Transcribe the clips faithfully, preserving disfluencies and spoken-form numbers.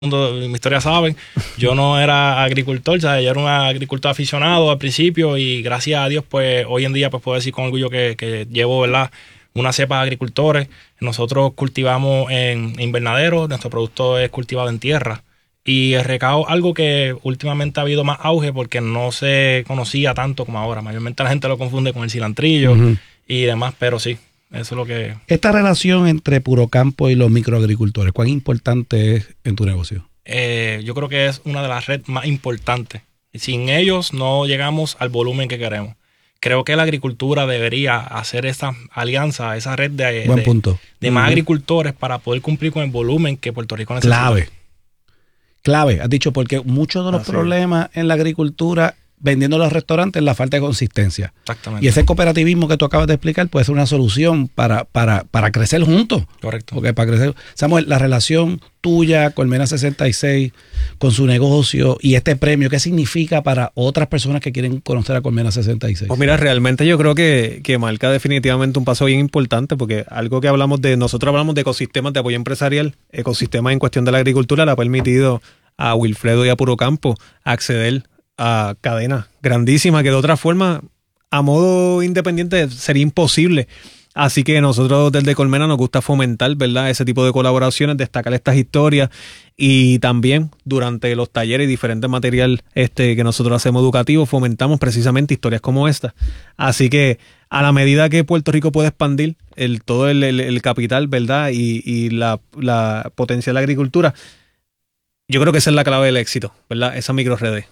mundo, mi historia saben, yo no era agricultor, ¿sabes? Yo era un agricultor aficionado al principio y gracias a Dios, pues hoy en día pues puedo decir con orgullo que, que llevo, ¿verdad?, una cepa de agricultores. Nosotros cultivamos en invernadero, nuestro producto es cultivado en tierra y el recao algo que últimamente ha habido más auge porque no se conocía tanto como ahora. Mayormente la gente lo confunde con el cilantrillo uh-huh. y demás, pero sí. Eso es lo que... Esta relación entre Puro Campo y los microagricultores, ¿cuán importante es en tu negocio? Eh, yo creo que es una de las redes más importantes. Sin ellos no llegamos al volumen que queremos. Creo que la agricultura debería hacer esa alianza, esa red de, Buen de, punto. de uh-huh. más agricultores para poder cumplir con el volumen que Puerto Rico necesita. Clave. Clave, has dicho, porque muchos de los Así problemas es. en la agricultura... vendiendo a los restaurantes, la falta de consistencia. Exactamente. Y ese cooperativismo que tú acabas de explicar puede ser una solución para, para, para crecer juntos. Correcto. Porque para crecer, Samuel, la relación tuya, Colmena sesenta y seis, con su negocio y este premio, ¿qué significa para otras personas que quieren conocer a Colmena sesenta y seis? Pues mira, realmente yo creo que, que marca definitivamente un paso bien importante, porque algo que hablamos de, nosotros hablamos de ecosistemas de apoyo empresarial, ecosistemas en cuestión de la agricultura, le ha permitido a Wilfredo y a Puro Campo acceder a cadenas grandísimas que de otra forma a modo independiente sería imposible. Así que nosotros desde Colmena nos gusta fomentar, ¿verdad?, ese tipo de colaboraciones, destacar estas historias y también durante los talleres y diferentes material este, que nosotros hacemos educativos fomentamos precisamente historias como esta. Así que a la medida que Puerto Rico puede expandir el, todo el, el, el capital, ¿verdad?, y, y la, la potencial agricultura, yo creo que esa es la clave del éxito, ¿verdad?, esas microredes.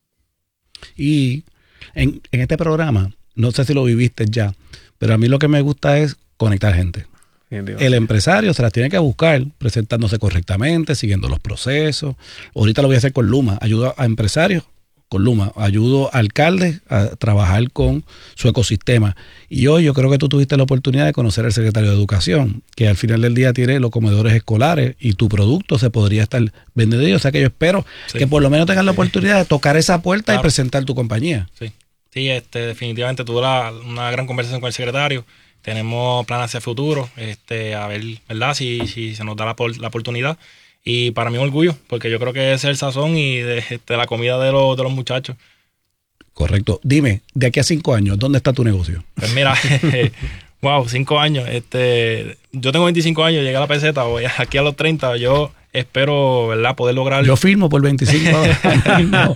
Y en, en este programa, no sé si lo viviste ya, pero a mí lo que me gusta es conectar gente. El empresario se las tiene que buscar presentándose correctamente, siguiendo los procesos. Ahorita lo voy a hacer con Luma. Ayudo a empresarios con Luma. Ayudo a alcaldes a trabajar con su ecosistema. Y hoy yo creo que tú tuviste la oportunidad de conocer al secretario de Educación, que al final del día tiene los comedores escolares y tu producto se podría estar vendiendo. O sea que yo espero sí. que por lo menos tengas la oportunidad de tocar esa puerta claro. y presentar tu compañía. Sí, sí este, definitivamente tuve la, una gran conversación con el secretario. Tenemos planes hacia el futuro, este, a ver, ¿verdad? Si, si se nos da la, la oportunidad. Y para mí es un orgullo, porque yo creo que es el sazón y de, de la comida de los, de los muchachos. Correcto. Dime, de aquí a cinco años, ¿dónde está tu negocio? Pues mira, wow, cinco años. Este, yo tengo veinticinco años, llegué a la peseta, voy aquí a los treinta, yo espero, ¿verdad?, poder lograr... Yo firmo por veinticinco años.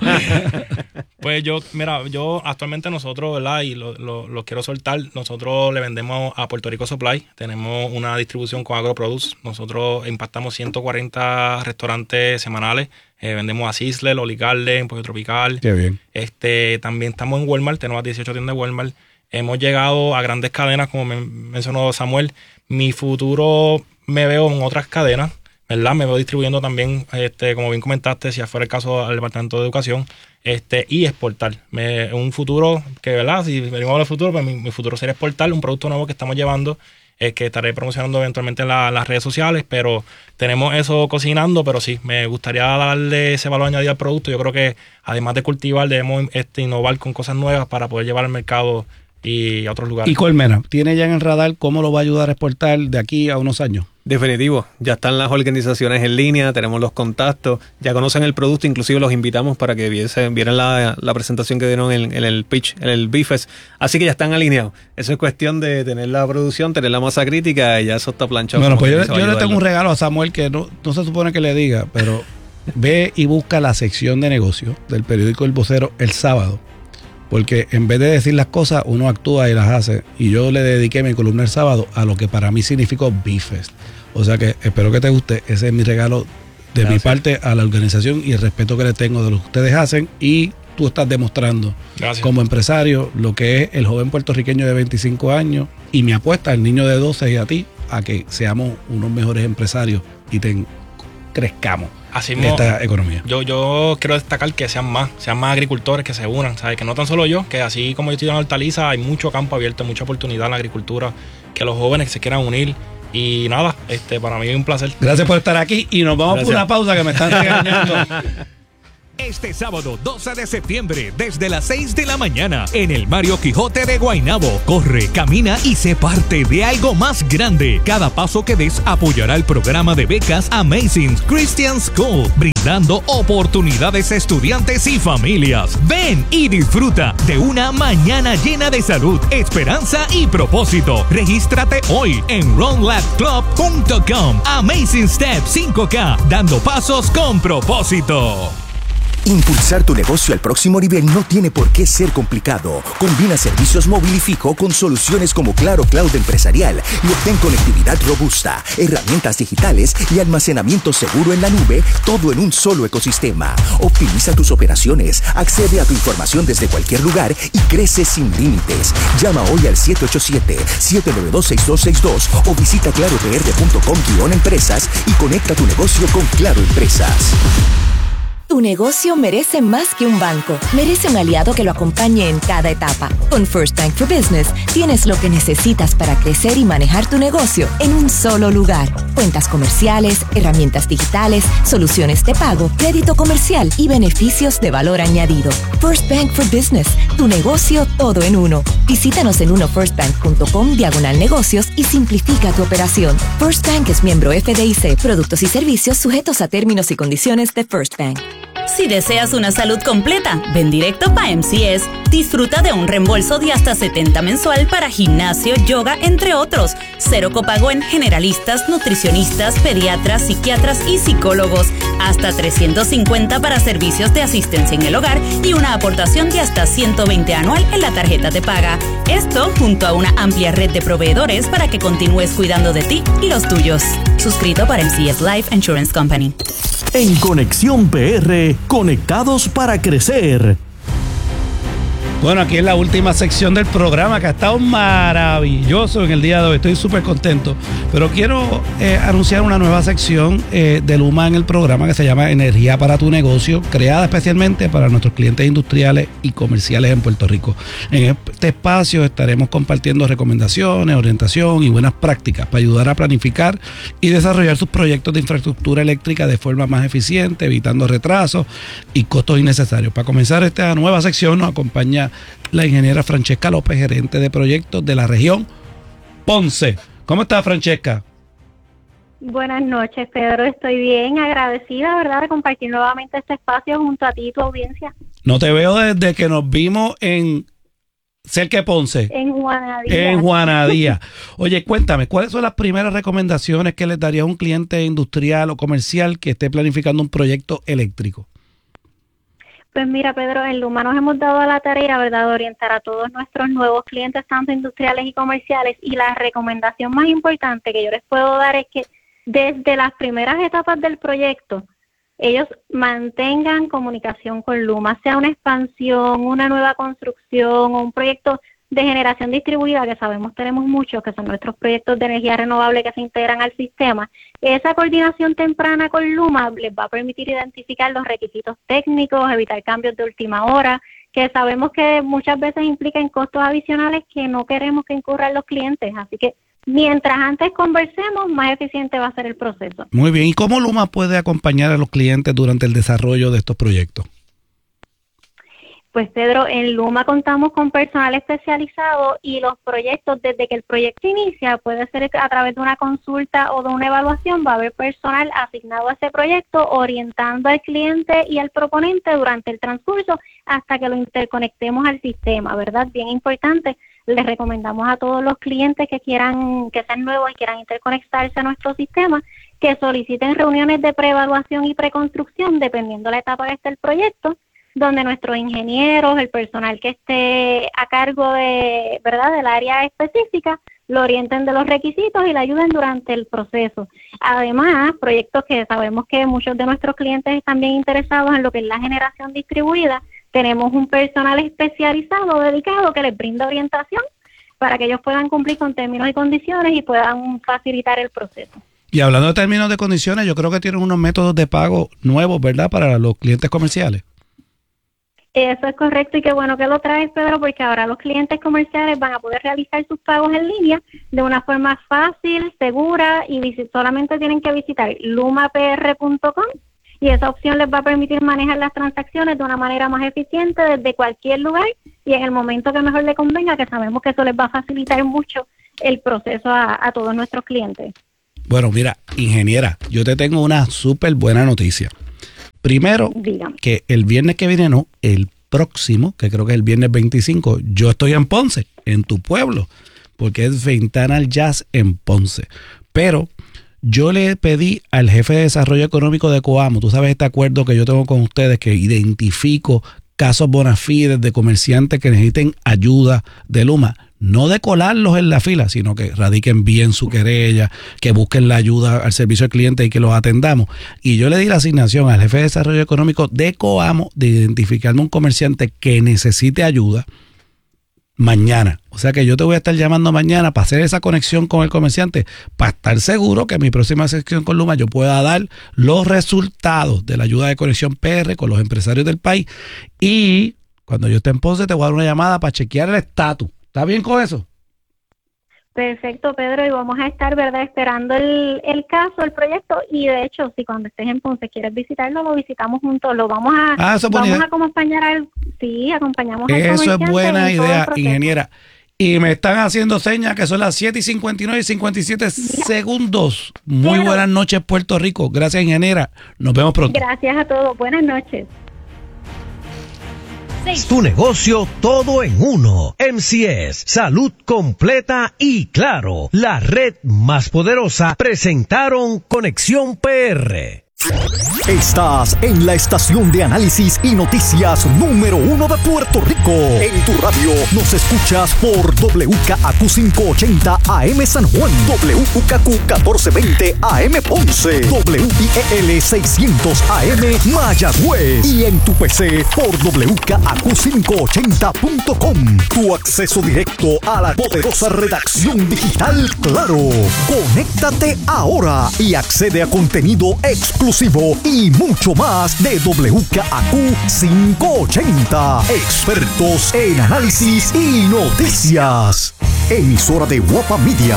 Pues yo, mira, yo actualmente nosotros, ¿verdad?, y lo, lo, lo quiero soltar, nosotros le vendemos a Puerto Rico Supply, tenemos una distribución con AgroProduce, nosotros impactamos ciento cuarenta restaurantes semanales, eh, vendemos a Sizzler, Oli Garden, Pollo Tropical. Qué bien. Este, también estamos en Walmart, tenemos dieciocho tiendas de Walmart, hemos llegado a grandes cadenas, como me mencionó Samuel. Mi futuro me veo en otras cadenas, ¿verdad? Me veo distribuyendo también, este, como bien comentaste, si fuera el caso al Departamento de Educación, este, y exportar. Me, un futuro que, ¿verdad? Si venimos al futuro, pues mi, mi futuro sería exportar un producto nuevo que estamos llevando, eh, que estaré promocionando eventualmente en, la, en las redes sociales, pero tenemos eso cocinando, pero sí, me gustaría darle ese valor añadido al producto. Yo creo que además de cultivar, debemos este, innovar con cosas nuevas para poder llevar al mercado y a otros lugares. ¿Y Colmena tiene ya en el radar cómo lo va a ayudar a exportar de aquí a unos años? Definitivo, ya están las organizaciones en línea, tenemos los contactos, ya conocen el producto, inclusive los invitamos para que viesen, vieran la, la presentación que dieron en, en el pitch, en el B-Fest, así que ya están alineados. Eso es cuestión de tener la producción, tener la masa crítica y ya eso está planchado. Bueno, pues yo, yo le tengo un regalo a Samuel que no, no se supone que le diga, pero ve y busca la sección de negocios del periódico El Vocero el sábado. Porque en vez de decir las cosas, uno actúa y las hace. Y yo le dediqué mi columna el sábado a lo que para mí significó B-Fest. O sea que espero que te guste. Ese es mi regalo de Gracias. mi parte a la organización y el respeto que le tengo de lo que ustedes hacen. Y tú estás demostrando Gracias. como empresario lo que es el joven puertorriqueño de veinticinco años. Y mi apuesta al niño de doce y a ti a que seamos unos mejores empresarios y te crezcamos. Así de esta economía. Yo, yo quiero destacar que sean más, sean más agricultores que se unan, ¿sabes? Que no tan solo yo, que así como yo estoy en hortaliza, hay mucho campo abierto, mucha oportunidad en la agricultura, que los jóvenes se quieran unir. Y nada, este para mí es un placer. Gracias por estar aquí y nos vamos Gracias. por una pausa que me están regañando. Este sábado doce de septiembre, desde las seis de la mañana, en el Mario Quijote de Guaynabo. Corre, camina y sé parte de algo más grande. Cada paso que des apoyará el programa de becas Amazing Christian School, brindando oportunidades a estudiantes y familias. Ven y disfruta de una mañana llena de salud, esperanza y propósito. Regístrate hoy en run lab club punto com. Amazing Step cinco K, dando pasos con propósito. Impulsar tu negocio al próximo nivel no tiene por qué ser complicado. Combina servicios móvil y fijo con soluciones como Claro Cloud Empresarial y obtén conectividad robusta, herramientas digitales y almacenamiento seguro en la nube, todo en un solo ecosistema. Optimiza tus operaciones, accede a tu información desde cualquier lugar y crece sin límites. Llama hoy al siete ocho siete, siete nueve dos, seis dos seis dos o visita claro p r punto com guión empresas y conecta tu negocio con Claro Empresas. Tu negocio merece más que un banco. Merece un aliado que lo acompañe en cada etapa. Con First Bank for Business tienes lo que necesitas para crecer y manejar tu negocio en un solo lugar. Cuentas comerciales, herramientas digitales, soluciones de pago, crédito comercial y beneficios de valor añadido. First Bank for Business. Tu negocio todo en uno. Visítanos en uno first bank punto com diagonal negocios y simplifica tu operación. First Bank es miembro F D I C. Productos y servicios sujetos a términos y condiciones de First Bank. Si deseas una salud completa, ven directo pa' M C S. Disfruta de un reembolso de hasta setenta mensual para gimnasio, yoga, entre otros. Cero copago en generalistas, nutricionistas, pediatras, psiquiatras y psicólogos. Hasta trescientos cincuenta para servicios de asistencia en el hogar y una aportación de hasta ciento veinte anual en la tarjeta de paga. Esto junto a una amplia red de proveedores para que continúes cuidando de ti y los tuyos. Suscrito para M C S Life Insurance Company. En Conexión P R, conectados para crecer. Bueno, aquí es la última sección del programa que ha estado maravilloso en el día de hoy. Estoy súper contento. Pero quiero eh, anunciar una nueva sección eh, de Luma en el programa que se llama Energía para tu Negocio, creada especialmente para nuestros clientes industriales y comerciales en Puerto Rico. En este espacio estaremos compartiendo recomendaciones, orientación y buenas prácticas para ayudar a planificar y desarrollar sus proyectos de infraestructura eléctrica de forma más eficiente, evitando retrasos y costos innecesarios. Para comenzar esta nueva sección nos acompaña la ingeniera Francesca López, gerente de proyectos de la región Ponce. ¿Cómo está, Francesca? Buenas noches, Pedro. Estoy bien agradecida, ¿verdad?, de compartir nuevamente este espacio junto a ti y tu audiencia. No te veo desde que nos vimos en cerca de Ponce. En Juanadía. En Juanadía. Oye, cuéntame, ¿cuáles son las primeras recomendaciones que les daría a un cliente industrial o comercial que esté planificando un proyecto eléctrico? Pues mira, Pedro, en Luma nos hemos dado a la tarea, ¿verdad?, de orientar a todos nuestros nuevos clientes, tanto industriales y comerciales, y la recomendación más importante que yo les puedo dar es que desde las primeras etapas del proyecto, ellos mantengan comunicación con Luma, sea una expansión, una nueva construcción o un proyecto de generación distribuida, que sabemos tenemos muchos, que son nuestros proyectos de energía renovable que se integran al sistema. Esa coordinación temprana con Luma les va a permitir identificar los requisitos técnicos, evitar cambios de última hora, que sabemos que muchas veces implican costos adicionales que no queremos que incurran los clientes. Así que mientras antes conversemos, más eficiente va a ser el proceso. Muy bien. ¿Y cómo Luma puede acompañar a los clientes durante el desarrollo de estos proyectos? Pues Pedro, en Luma contamos con personal especializado y los proyectos, desde que el proyecto inicia, puede ser a través de una consulta o de una evaluación, va a haber personal asignado a ese proyecto orientando al cliente y al proponente durante el transcurso hasta que lo interconectemos al sistema, ¿verdad? Bien importante, les recomendamos a todos los clientes que quieran, que sean nuevos y quieran interconectarse a nuestro sistema, que soliciten reuniones de preevaluación y preconstrucción dependiendo la etapa que esté el proyecto, donde nuestros ingenieros, el personal que esté a cargo de, ¿verdad?, del área específica, lo orienten de los requisitos y le ayuden durante el proceso. Además, proyectos que sabemos que muchos de nuestros clientes están bien interesados en lo que es la generación distribuida, tenemos un personal especializado dedicado que les brinda orientación para que ellos puedan cumplir con términos y condiciones y puedan facilitar el proceso. Y hablando de términos de condiciones, yo creo que tienen unos métodos de pago nuevos, ¿verdad?, para los clientes comerciales. Eso es correcto y qué bueno que lo traes, Pedro, porque ahora los clientes comerciales van a poder realizar sus pagos en línea de una forma fácil, segura y solamente tienen que visitar luma p r punto com y esa opción les va a permitir manejar las transacciones de una manera más eficiente desde cualquier lugar y en el momento que mejor le convenga, que sabemos que eso les va a facilitar mucho el proceso a, a todos nuestros clientes. Bueno, mira, ingeniera, yo te tengo una súper buena noticia. Primero, dígame, que el viernes que viene, no, el próximo, que creo que es el viernes veinticinco, yo estoy en Ponce, en tu pueblo, porque es Ventanal Jazz en Ponce. Pero yo le pedí al jefe de desarrollo económico de Coamo, tú sabes este acuerdo que yo tengo con ustedes, que identifico casos bona fides de comerciantes que necesiten ayuda de Luma, no de colarlos en la fila, sino que radiquen bien su querella, que busquen la ayuda al servicio al cliente y que los atendamos. Y yo le di la asignación al jefe de desarrollo económico de Coamo de identificarme un comerciante que necesite ayuda mañana. O sea que yo te voy a estar llamando mañana para hacer esa conexión con el comerciante, para estar seguro que en mi próxima sección con Luma yo pueda dar los resultados de la ayuda de Conexión P R con los empresarios del país. Y cuando yo esté en Ponce te voy a dar una llamada para chequear el estatus. ¿Está bien con eso? Perfecto, Pedro, y vamos a estar, ¿verdad?, esperando el, el caso, el proyecto, y de hecho, si cuando estés en Ponce quieres visitarlo, lo visitamos juntos, lo vamos a, ah, eso es buena vamos idea. a acompañar al, sí, acompañamos al Eso comerciante. Es buena en todo idea, el proceso. ingeniera. Y me están haciendo señas que son las siete y cincuenta y nueve y cincuenta y siete segundos. Muy Pero, buenas noches, Puerto Rico. Gracias, ingeniera. Nos vemos pronto. Gracias a todos. Buenas noches. Tu negocio todo en uno. M C S, salud completa y claro, la red más poderosa, presentaron Conexión P R. Estás en la estación de análisis y noticias número uno de Puerto Rico. En tu radio nos escuchas por W K A Q quinientos ochenta A M San Juan, W U K Q catorce veinte A M Ponce, W I E L seiscientos A M Mayagüez y en tu P C por W K A Q quinientos ochenta punto com. Tu acceso directo a la poderosa redacción digital Claro. Conéctate ahora y accede a contenido exclusivo y mucho más de W K A Q quinientos ochenta. Expertos en análisis y noticias. Emisora de Guapa Media.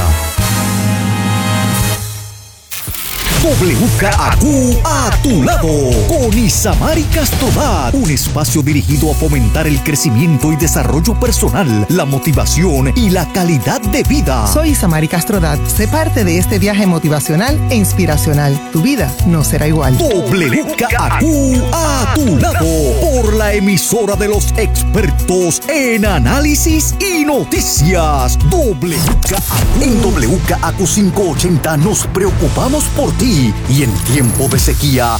W K A Q a tu lado con Isamari Castrodat, un espacio dirigido a fomentar el crecimiento y desarrollo personal, la motivación y la calidad de vida. Soy Isamari Castrodat. Sé parte de este viaje motivacional e inspiracional. Tu vida no será igual. W K A Q a tu lado por la emisora de los expertos en análisis y noticias. W K A Q. En W K A Q quinientos ochenta nos preocupamos por ti. Y en tiempo de sequía,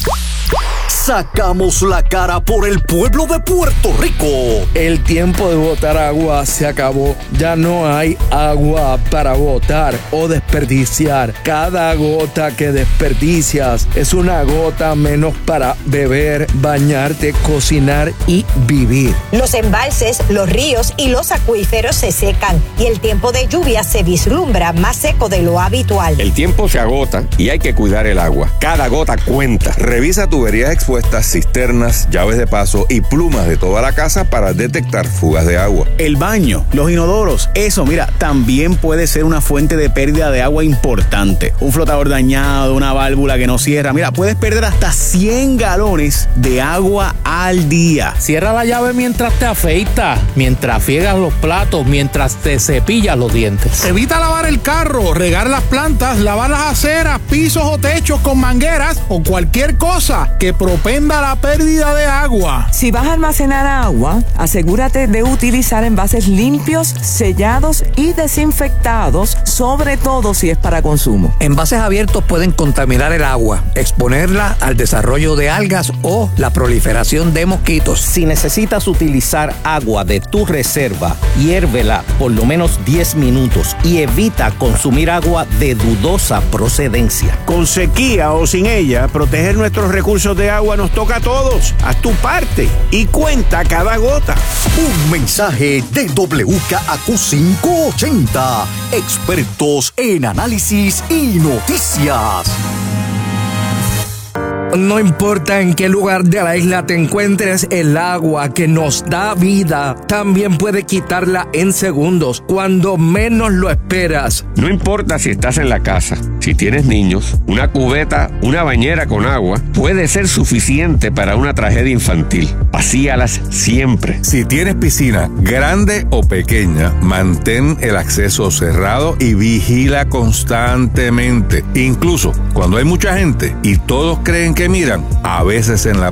sacamos la cara por el pueblo de Puerto Rico. El tiempo de botar agua se acabó. Ya no hay agua para botar o desperdiciar. Cada gota que desperdicias es una gota menos para beber, bañarte, cocinar y vivir. Los embalses, los ríos y los acuíferos se secan y el tiempo de lluvia se vislumbra más seco de lo habitual. El tiempo se agota y hay que cuidar el agua. Cada gota cuenta. Revisa tuberías expuestas, cisternas, llaves de paso y plumas de toda la casa para detectar fugas de agua. El baño, los inodoros, eso, mira, también puede ser una fuente de pérdida de agua importante. Un flotador dañado, una válvula que no cierra, mira, puedes perder hasta cien galones de agua al día. Cierra la llave mientras te afeitas, mientras friegas los platos, mientras te cepillas los dientes. Evita lavar el carro, regar las plantas, lavar las aceras, pisos o techos con mangueras o cualquier cosa que propenda la pérdida de agua. Si vas a almacenar agua, asegúrate de utilizar envases limpios, sellados y desinfectados, sobre todo si es para consumo. Envases abiertos pueden contaminar el agua, exponerla al desarrollo de algas o la proliferación de mosquitos. Si necesitas utilizar agua de tu reserva, hiérvela por lo menos diez minutos y evita consumir agua de dudosa procedencia. Con sequía o sin ella, proteger nuestros recursos de agua nos toca a todos. Haz tu parte y cuenta cada gota. Un mensaje de W K A Q quinientos ochenta. Expertos en análisis y noticias. No importa en qué lugar de la isla te encuentres, el agua que nos da vida también puede quitarla en segundos, cuando menos lo esperas. No importa si estás en la casa, si tienes niños, una cubeta, una bañera con agua puede ser suficiente para una tragedia infantil. Vacíalas siempre. Si tienes piscina, grande o pequeña, mantén el acceso cerrado y vigila constantemente. Incluso cuando hay mucha gente y todos creen que miran, a veces en la